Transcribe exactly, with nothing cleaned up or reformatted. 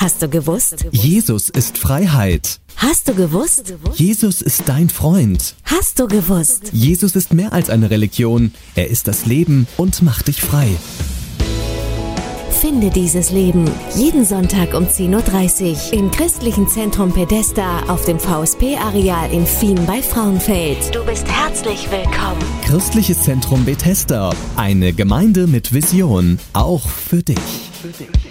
Hast du gewusst? Jesus ist Freiheit. Hast du gewusst? Jesus ist dein Freund. Hast du gewusst? Jesus ist mehr als eine Religion. Er ist das Leben und macht dich frei. Finde dieses Leben jeden Sonntag um zehn Uhr dreißig im Christlichen Zentrum Bethesda auf dem V S P-Areal in Fien bei Frauenfeld. Du bist herzlich willkommen. Christliches Zentrum Bethesda, eine Gemeinde mit Vision, auch für dich. Für dich.